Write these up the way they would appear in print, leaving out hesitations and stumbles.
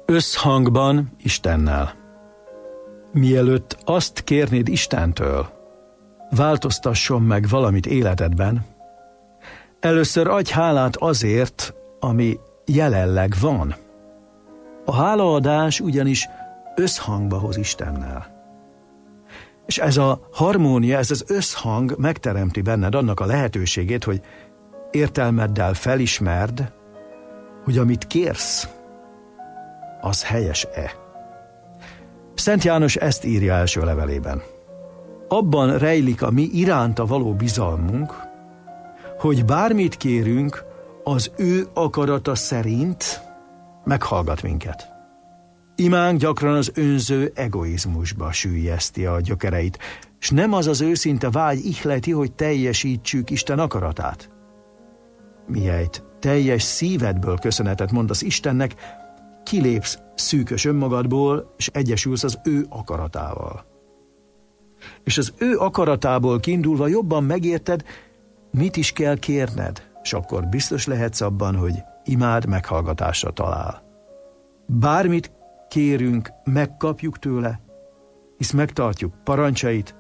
Összhangban Istennel. Mielőtt azt kérnéd Istentől, változtasson meg valamit életedben, először adj hálát azért, ami jelenleg van. A hálaadás ugyanis összhangba hoz Istennel. És ez a harmónia, ez az összhang megteremti benned annak a lehetőségét, hogy értelmeddel felismerd, hogy amit kérsz, az helyes-e. Szent János ezt írja első levelében. Abban rejlik a mi iránta való bizalmunk, hogy bármit kérünk, az ő akarata szerint meghallgat minket. Imánk gyakran az önző egoizmusba süllyeszti a gyökereit, s nem az az őszinte vágy ihleti, hogy teljesítsük Isten akaratát. Mihelyt teljes szívedből köszönetet mondasz Istennek, kilépsz szűkös önmagadból, és egyesülsz az ő akaratával. És az ő akaratából kiindulva jobban megérted, mit is kell kérned, és akkor biztos lehetsz abban, hogy imád meghallgatásra talál. Bármit kérünk, megkapjuk tőle, hisz megtartjuk parancsait,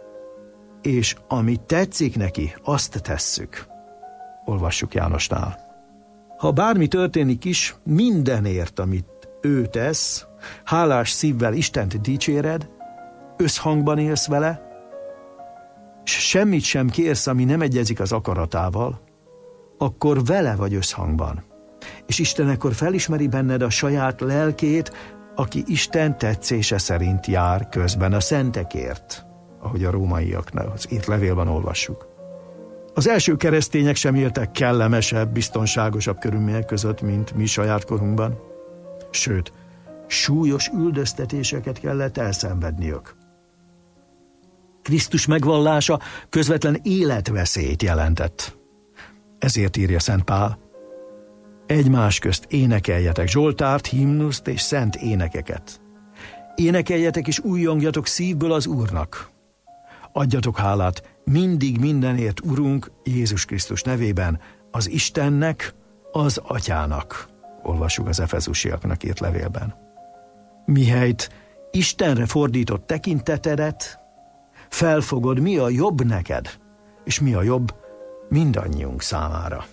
és ami tetszik neki, azt tesszük. Olvassuk Jánosnál. Ha bármi történik is, mindenért, amit ő tesz, hálás szívvel Istent dicséred, összhangban élsz vele, és semmit sem kérsz, ami nem egyezik az akaratával, akkor vele vagy összhangban. És Isten akkor felismeri benned a saját lelkét, aki Isten tetszése szerint jár közben a szentekért, ahogy a rómaiaknak írt levélben olvassuk. Az első keresztények sem éltek kellemesebb, biztonságosabb körülmények között, mint mi saját korunkban. Sőt, súlyos üldöztetéseket kellett elszenvedniük. Krisztus megvallása közvetlen életveszélyt jelentett. Ezért írja Szent Pál: egymás közt énekeljetek zsoltárt, himnuszt és szent énekeket. Énekeljetek és újjongjatok szívből az Úrnak. Adjatok hálát mindig mindenért Urunk Jézus Krisztus nevében, az Istennek, az Atyának. Olvassuk az Efezusiaknak írt levélben. Mihelyt Istenre fordított tekintetedet, felfogod, mi a jobb neked, és mi a jobb mindannyiunk számára.